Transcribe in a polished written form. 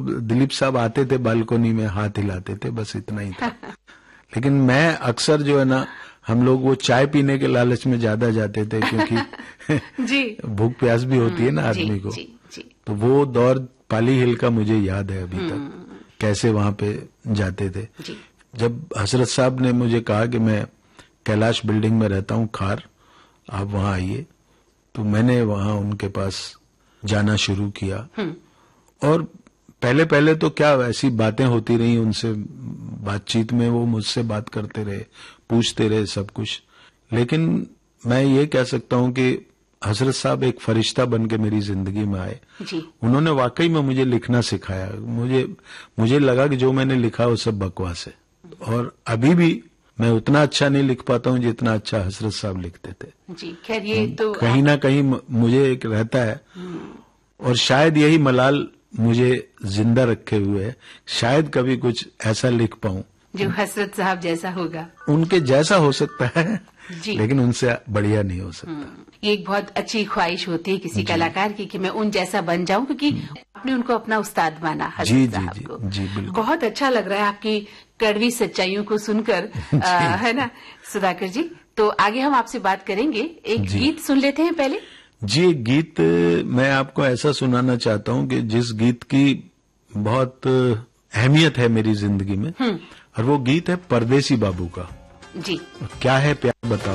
दिलीप साहब आते थे बालकोनी में, हाथ हिलाते थे, बस इतना ही था। लेकिन मैं अक्सर जो है ना, हम लोग वो चाय पीने के लालच में ज्यादा जाते थे, क्योंकि जी भूख प्यास भी होती है ना आदमी को। तो वो दौर पाली हिल का मुझे याद है अभी तक, कैसे वहां पे जाते थे। जब हसरत साहब ने मुझे कहा कि मैं कैलाश बिल्डिंग में रहता हूँ खार, आप वहां आइए, तो मैंने वहां उनके पास जाना शुरू किया। और पहले पहले तो क्या ऐसी बातें होती रही उनसे, बातचीत में वो मुझसे बात करते रहे, पूछते रहे सब कुछ। लेकिन मैं ये कह सकता हूं कि हजरत साहब एक फरिश्ता बन के मेरी जिंदगी में आए। उन्होंने वाकई में मुझे लिखना सिखाया। मुझे लगा कि जो मैंने लिखा वो सब बकवास है, और अभी भी मैं उतना अच्छा नहीं लिख पाता हूं जितना अच्छा हजरत साहब लिखते थे। जी खैर, ये तो कहीं ना कहीं मुझे एक रहता है, और शायद यही मलाल मुझे जिंदा रखे हुए है, शायद कभी कुछ ऐसा लिख पाऊं जो हसरत साहब जैसा होगा। उनके जैसा हो सकता है जी, लेकिन उनसे बढ़िया नहीं हो सकता। ये एक बहुत अच्छी ख्वाहिश होती है किसी कलाकार की कि मैं उन जैसा बन जाऊं, क्योंकि आपने उनको अपना उस्ताद माना हसरत साहब को। जी बिल्कुल। बहुत अच्छा लग रहा है आपकी कड़वी सच्चाइयों को सुनकर, है ना सुधाकर जी। तो आगे हम आपसे बात करेंगे, एक गीत सुन लेते हैं पहले। जी, गीत मैं आपको ऐसा सुनाना चाहता हूं कि जिस गीत की बहुत अहमियत है मेरी जिंदगी में, और वो गीत है परदेसी बाबू का। जी, क्या है प्यार बताओ।